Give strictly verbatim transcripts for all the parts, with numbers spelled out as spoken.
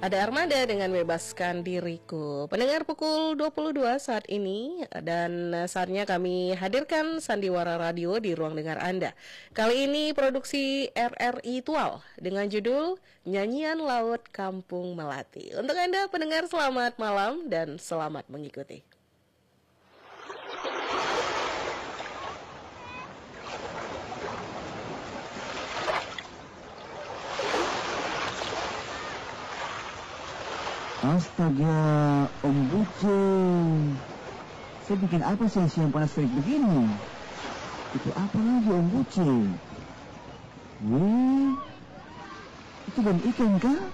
Ada Armada dengan Bebaskan Diriku. Pendengar pukul dua puluh dua saat ini, dan saatnya kami hadirkan Sandiwara Radio di ruang dengar Anda. Kali ini produksi R R I Tual dengan judul Nyanyian Laut Kampung Melati. Untuk Anda pendengar, selamat malam dan selamat mengikuti. Astaga, Om Bucin. Saya bikin apa sih siang panas terik begini? Itu apa lagi Om Bucin? Wih, itu ban ikan kah?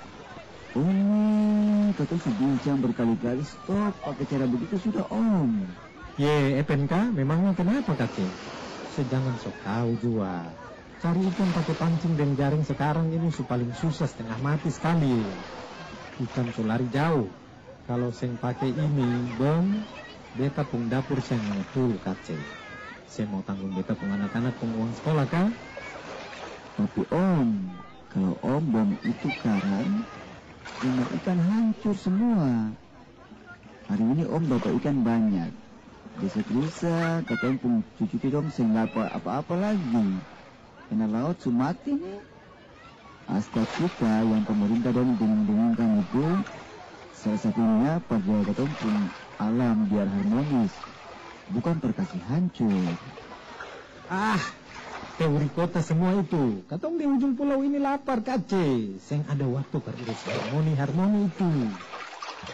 Oh, kata si Bincang berkali-kali stop pakai cara begitu sudah Om. Ye, Epen kah? Memangnya kenapa kakek? Sejangan sok tahu juga. Cari ikan pakai pancing dan jaring sekarang ini paling susah, setengah mati sekali. Ikan so lari jauh. Kalau seng pakai ini, bang, beta pung dapur seng betul kace. Saya mau tanggung beta pung anak-anak pung uang sekolah kah? Tapi Om, kalau Om bom itu karang, rumah ikan hancur semua. Hari ini Om dapat ikan banyak. Desa-desa, kata Om pung cucu dong seng dapat apa-apa lagi. Karena laut sumati nih. Asta kita yang pemerintah dan dengung-dengungkan itu salah satunya pada ketumpung alam biar harmonis, bukan perkasih hancur. Ah, teori kota semua itu. Katong di ujung pulau ini lapar kace. Seng ada waktu berurus harmoni-harmoni itu.